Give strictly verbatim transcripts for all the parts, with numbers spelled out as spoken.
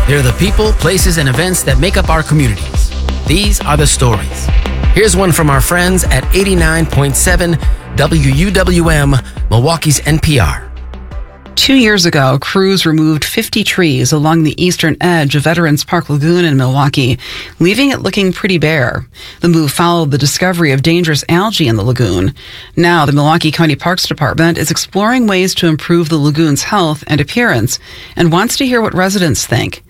They're the people, places, and events that make up our communities. These are the stories. Here's one from our friends at eighty-nine point seven W U W M, Milwaukee's N P R. Two years ago, crews removed fifty trees along the eastern edge of Veterans Park Lagoon in Milwaukee, leaving it looking pretty bare. The move followed the discovery of dangerous algae in the lagoon. Now, the Milwaukee County Parks Department is exploring ways to improve the lagoon's health and appearance and wants to hear what residents think.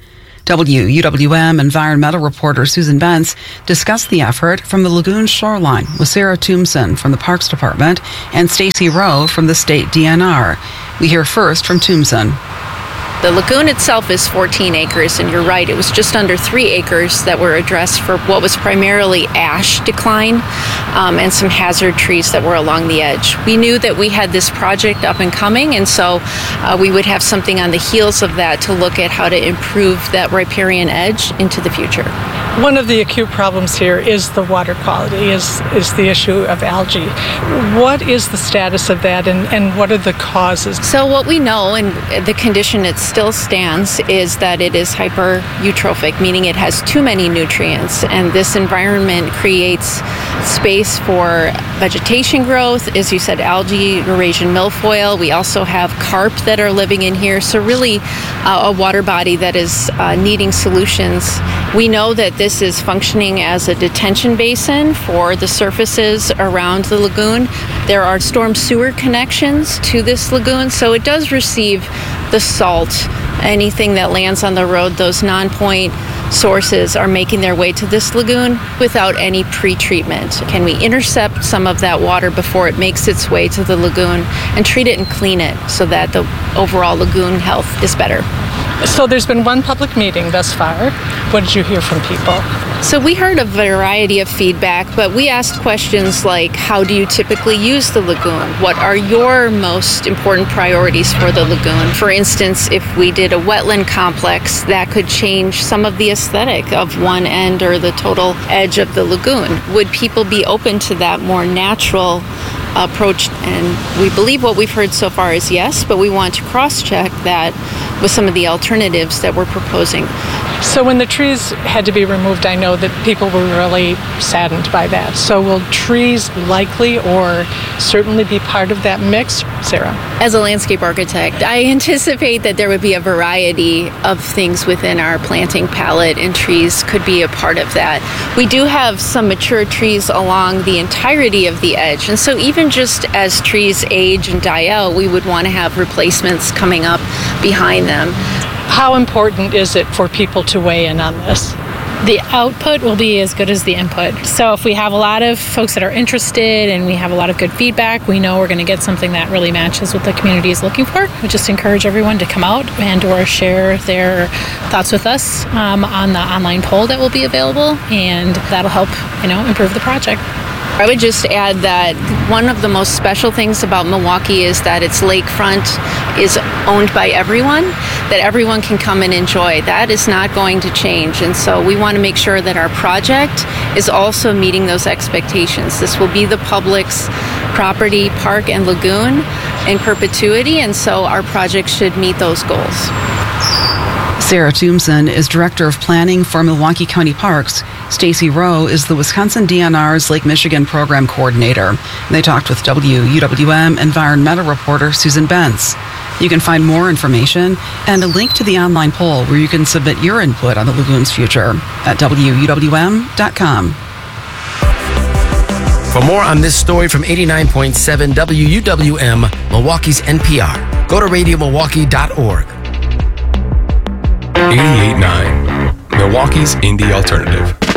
W U W M environmental reporter Susan Bentz discussed the effort from the lagoon shoreline with Sarah Tombson from the Parks Department and Stacy Rowe from the state D N R. We hear first from Tombson. The lagoon itself is fourteen acres, and you're right, it was just under three acres that were addressed for what was primarily ash decline um, and some hazard trees that were along the edge. We knew that we had this project up and coming, and so uh, we would have something on the heels of that to look at how to improve that riparian edge into the future. One of the acute problems here is the water quality, is, is the issue of algae. What is the status of that, and, and what are the causes? So what we know, and the condition it still stands, is that it is hyper-eutrophic, meaning it has too many nutrients, and this environment creates space for vegetation growth, as you said, algae, Eurasian milfoil. We also have carp that are living in here, so really uh, a water body that is uh, needing solutions. We know that this is functioning as a detention basin for the surfaces around the lagoon. There are storm sewer connections to this lagoon, so it does receive the salt. Anything that lands on the road, those non-point sources are making their way to this lagoon without any pre-treatment. Can we intercept some of that water before it makes its way to the lagoon and treat it and clean it so that the overall lagoon health is better? So there's been one public meeting thus far. What did you hear from people? So we heard a variety of feedback, but we asked questions like, how do you typically use the lagoon? What are your most important priorities for the lagoon? For instance, if we did a wetland complex, that could change some of the aesthetic of one end or the total edge of the lagoon. Would people be open to that more natural approach? And we believe what we've heard so far is yes, but we want to cross-check that with some of the alternatives that we're proposing. So when the trees had to be removed, I know that people were really saddened by that. So will trees likely or certainly be part of that mix? Sarah? As a landscape architect, I anticipate that there would be a variety of things within our planting palette, and trees could be a part of that. We do have some mature trees along the entirety of the edge, and so even just as trees age and die out, we would want to have replacements coming up behind them. How important is it for people to weigh in on this? The output will be as good as the input. So if we have a lot of folks that are interested and we have a lot of good feedback, we know we're going to get something that really matches what the community is looking for. We just encourage everyone to come out and or share their thoughts with us um, on the online poll that will be available, and that'll help, you know, improve the project. I would just add that one of the most special things about Milwaukee is that its lakefront is owned by everyone, that everyone can come and enjoy. That is not going to change, and so we want to make sure that our project is also meeting those expectations. This will be the public's property, park, and lagoon in perpetuity, and so our project should meet those goals. Sarah Tombson is Director of Planning for Milwaukee County Parks. Stacy Rowe is the Wisconsin D N R's Lake Michigan Program Coordinator. They talked with W U W M environmental reporter Susan Bentz. You can find more information and a link to the online poll where you can submit your input on the lagoon's future at W U W M dot com. For more on this story from eighty-nine point seven W U W M, Milwaukee's N P R, go to radio milwaukee dot org. eighty-eight point nine, Milwaukee's Indie Alternative.